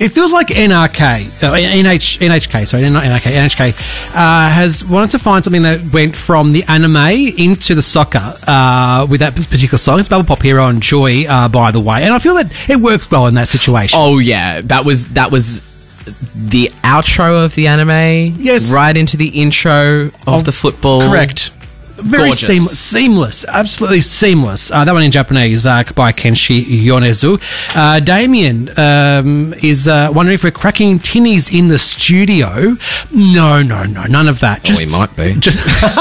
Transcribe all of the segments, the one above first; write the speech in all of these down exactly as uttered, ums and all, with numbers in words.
It feels like N R K, uh, N H, N H K, sorry, not N R K, N H K, uh, has wanted to find something that went from the anime into the soccer uh, with that particular song. It's Bubble Pop Hero and Joy, uh, by the way. And I feel that it works well in that situation. Oh, yeah. That was that was the outro of the anime. Yes. Right into the intro of Oh, the football. Correct. Very Gorgeous. seamless, seamless, absolutely seamless. Uh, that one in Japanese uh, by Kenshi Yonezu. Uh, Damien um, is uh, wondering if we're cracking tinnies in the studio. No, no, no, none of that. Oh, we might be. Just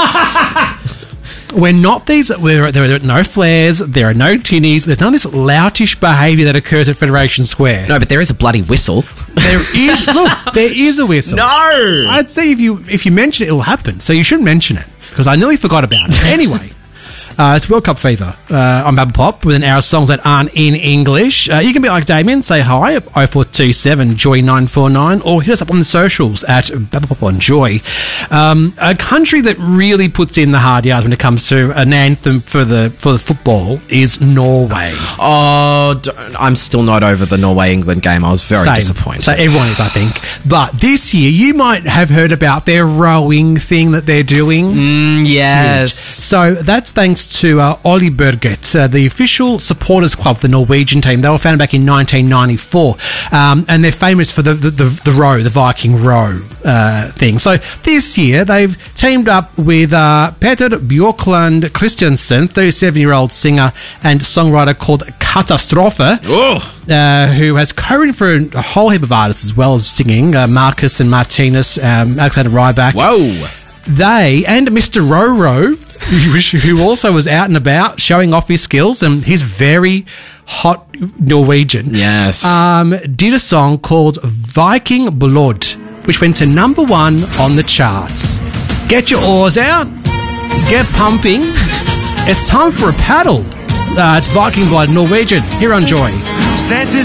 we're not these. We're, there are no flares. There are no tinnies. There's none of this loutish behaviour that occurs at Federation Square. No, but there is a bloody whistle. There is. Look, there is a whistle. No! I'd say if you if you mention it, it'll happen. So you shouldn't mention it. Because I nearly forgot about it. Anyway, uh, it's World Cup fever uh, on Babble Pop with an hour of songs that aren't in English. Uh, you can be like Damien, say hi at oh four two seven Joy nine four nine or hit us up on the socials at Babble Pop on Joy. Um, a country that really puts in the hard yards when it comes to an anthem for the for the football is Norway. Oh, don't, I'm still not over the Norway-England game. I was very Same. disappointed. So everyone is, I think. But this year, you might have heard about their rowing thing that they're doing. Mm, yes. So that's thanks to uh, Oli Berget, uh, the official supporters club of the Norwegian team. They were founded back in nineteen ninety-four, um, and they're famous for the the, the, the row, the Viking row uh, thing. So this year they've teamed up with uh, Peter Bjorklund Christiansen, thirty-seven-year-old singer and songwriter called Katastrofe, Oh. uh, who has co-written for a whole heap of artists as well as singing, uh, Marcus and Martinez, um, Alexander Rybak. Whoa. They and Mister Roro, who who also was out and about showing off his skills, and he's very hot Norwegian. Yes. Um, did a song called Viking Blood, which went to number one on the charts. Get your oars out, get pumping. It's time for a paddle. Uh, it's Viking Blood, Norwegian, here on Joy.